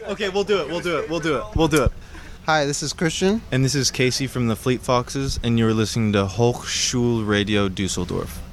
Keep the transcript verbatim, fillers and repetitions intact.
Okay, we'll do it. We'll do it. We'll do it. We'll do it. Hi, this is Christian. And this is Casey from the Fleet Foxes, and you're listening to Hochschul Radio Dusseldorf.